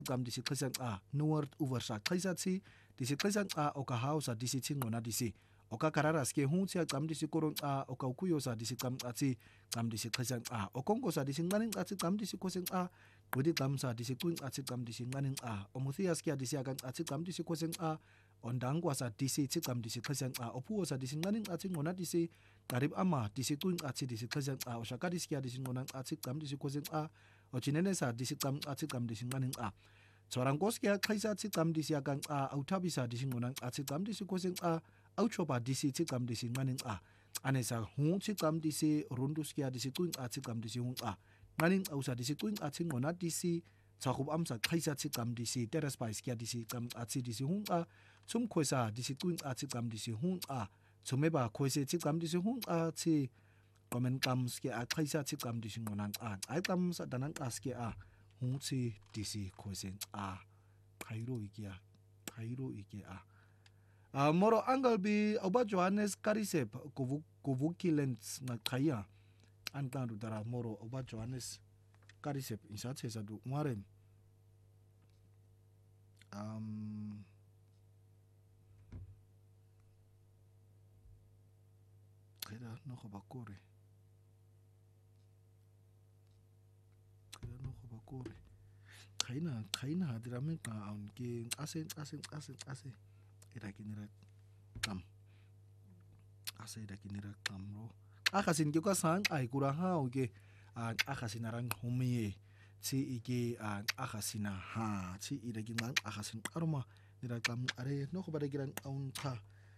Gam disi xesang a nuward uversa xesatsi disi xesang a oka hausa disi tingona disi oka kararas ke huntia gam disi korong a oka ukuyosa disi gam atsi gam disi xesang a okongosa disi nganing atsi gam disi koseng a wedi gamsa disi kuin atsi gam disi nganing a omuthias kia disi agang atsi gam disi koseng a ondangwasa disi gam disi xesang a opuosa disi nganing atsi ngona disi karib ama disi kuin atsi disi xesang a oshakadis kia disi ngonang atsi gam disi koseng a ochinenesa disi gam atsi gam disi nganing a Sorangoskia kaisa gam disi agang a autabisa disi ngonang atsi gam disi koseng a auchoba disi gam disi nganing a anesa hun gam disi runduskia disi kuin atsi gam disi hun a nganing ausa disi kuin atsi ngona disi sakub amsa kaisa gam disi terespais kia disi gam atsi disi hun a sum koisa disi kuin atsi gam disi hun a sumeba koise gam disi hun a tsi komen gam skia a kaisa gam disi ngonang a ai gam sa danang askia a hunsi disi koisen a kairo ikia a moro angal bi oba Johannes Karisep kuvukilens na kaya antandu dara moro oba Johannes Karisep insat sesa du ngwarem kaya no bakore kaina hadirame ka aunque ase irakinira kam ase irakinira kam ro akasin ke kasan ay kuraha oke akasinarang humie si ike akasina ha si irakinang akasin aroma nirakam are no ko badagiran aun ka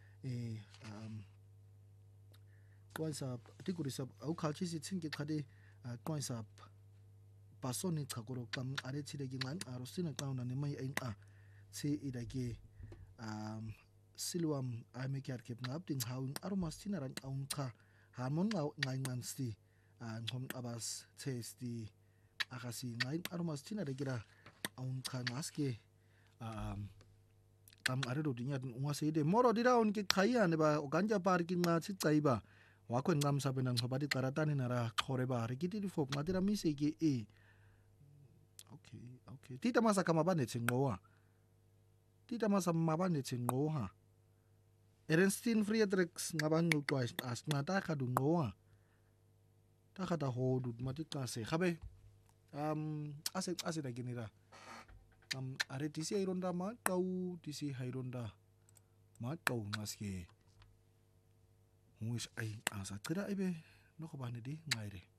koisa tikurisap au kalchi si tsinke kade koisa pasoni kakoro kam are chiregi man arosina kauna ne mai ain a si idake silwam amekyar kep ngap ting haun aromas tinaran aun ka harmon ngai man sti ngom abas testi akasi ngai aromas tinaragira aun ka naske kam are do dinya unga seide moro diraun ke kaya ne ba oganja parking na chi chaiba wakon ngam sabenang habadi karatani nara khoreba rigiti fop ngadira mise ke Okay. Tita masa kamabane tsingoa. Tita masa mabane tsingoa. Ernstine Friedrichs ngabangu twice as nataka dungoa. Taka da hodu matikase. Habe ase da ginira. Are tisi ironda makau tisi haironda makau ngaske. Huis ai asa tira ebe noko bane di ngaire.